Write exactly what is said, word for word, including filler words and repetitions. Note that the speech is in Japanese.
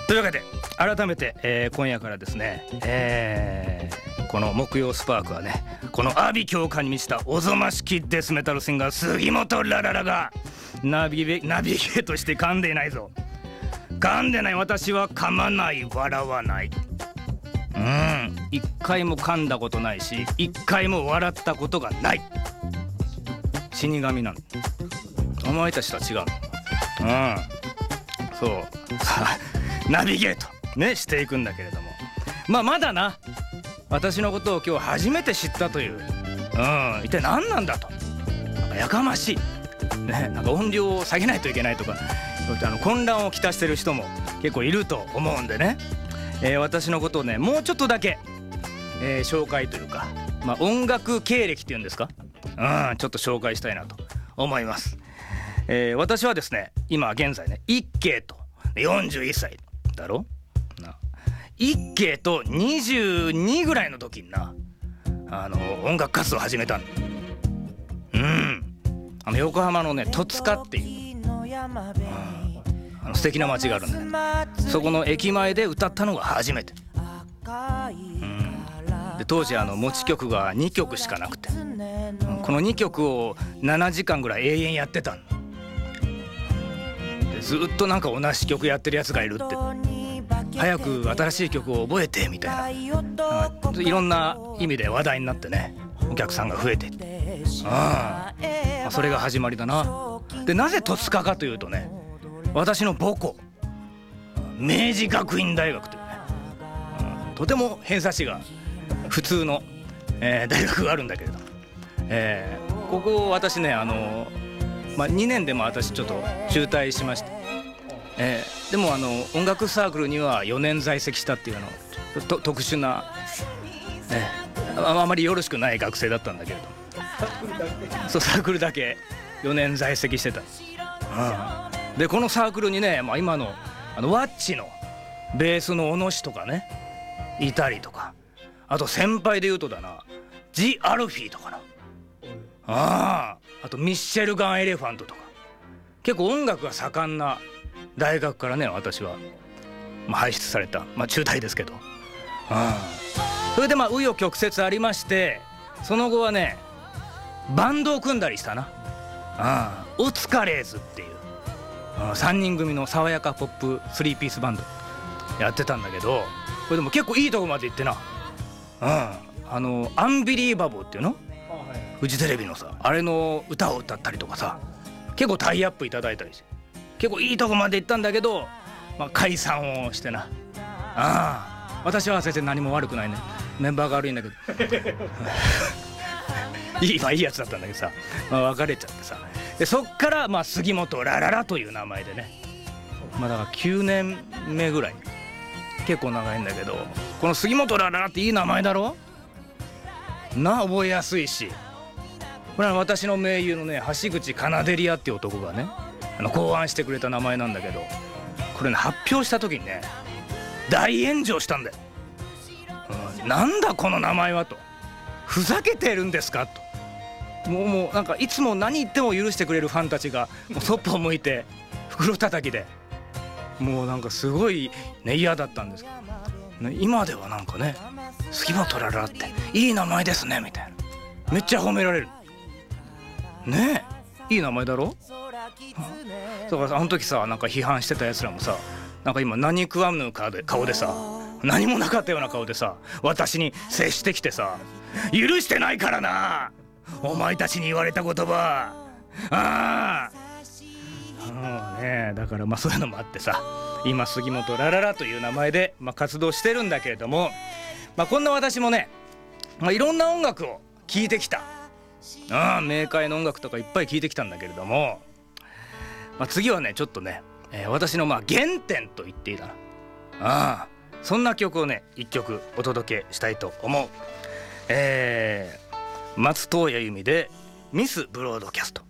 というわけで改めて、えー、今夜からですね、えー、この木曜スパークはね、この阿鼻教官に満ちたおぞましきデスメタルシンガー杉本ラララがナビゲナビゲートして噛んでいないぞ。噛んでない私は噛まない、笑わない。うん一回も噛んだことないし、一回も笑ったことがない死神なの。お前たちとは違うの。うんそうさあナビゲートねしていくんだけれども、まあまだな私のことを今日初めて知ったという、うん一体何なんだと、なんかやかましい、ね、なんか音量を下げないといけないとか、あの混乱をきたしてる人も結構いると思うんでね、えー、私のことをねもうちょっとだけ、えー、紹介というか、まあ、音楽経歴っていうんですか、うんちょっと紹介したいなと思います。えー、私はですね今現在ね一慶とよんじゅういっさいだろな。一慶とにじゅうにぐらいの時になあの音楽活動を始めたの。うんあの横浜のね戸塚っていう、うん、あの素敵な街があるんだよ、ね、そこの駅前で歌ったのが初めて、うん、で当時あの持ち曲がにきょくしかなくて、うん、このにきょくをななじかんぐらい永遠やってたの。ずっとなんか同じ曲やってるやつがいるって、早く新しい曲を覚えてみたいな、いろんな意味で話題になってねお客さんが増えていって、ああそれが始まりだな。でなぜ戸塚かというとね、私の母校明治学院大学というね、うん、とても偏差値が普通の、えー、大学があるんだけれど、えー、ここを私ねあのまあ、にねんでも私ちょっと中退しまして、えー、でもあの音楽サークルにはよねん在籍したっていうのと特殊な、えー、あまりよろしくない学生だったんだけれど、そうサークルだけよねん在籍してた、うん、でこのサークルにね、まあ、今のあのワッチのベースの小野氏とかねいたりとか、あと先輩で言うとだなジ・アルフィーとかな、ああとミッシェルガン・エレファントとか、結構音楽が盛んな大学からね私は、まあ、輩出された、まあ、中退ですけど、ああそれでまあ紆余曲折ありまして、その後はねバンドを組んだりしたな。ああオツカレーズっていうああさんにん組の爽やかポップスリーピースバンドやってたんだけど、これでも結構いいとこまで行ってな、ああのアンビリーバボーっていうのフジテレビのさあれの歌を歌ったりとかさ、結構タイアップいただいたりして結構いいとこまで行ったんだけど、まあ、解散をしてな。ああ私は先生何も悪くないね、メンバーが悪いんだけどいい、まあ、いいやつだったんだけどさ、まあ、別れちゃってさ、でそっからまあ杉本ラララという名前でね、まあだからきゅうねんめぐらい、結構長いんだけど、この杉本ラララっていい名前だろな、覚えやすいし、これは私の盟友のね橋口カナデリアっていう男がねあの考案してくれた名前なんだけど、これね発表した時にね大炎上したんだよ、うん、なんだこの名前はと、ふざけてるんですかと、もうもうなんかいつも何言っても許してくれるファンたちがもうそっぽを向いて袋叩きでもうなんかすごいね嫌だったんですけど、ね、今ではなんかね杉本ラララっていい名前ですねみたいな、めっちゃ褒められるねえ、いい名前だろ。だからあの時さなんか批判してたやつらもさ、なんか今何食わぬ顔で顔でさ、何もなかったような顔でさ私に接してきてさ、許してないからなお前たちに言われた言葉、ああもうね、だからまあそういうのもあってさ、今杉本ラララという名前で、まあ、活動してるんだけれども、まあ、こんな私もね、まあ、いろんな音楽を聴いてきた、ああ冥界の音楽とかいっぱい聴いてきたんだけれども、まあ、次はねちょっとね、えー、私のまあ原点と言っていいだな、ああそんな曲をね一曲お届けしたいと思う。えー、松任谷由実でミスブロードキャスト。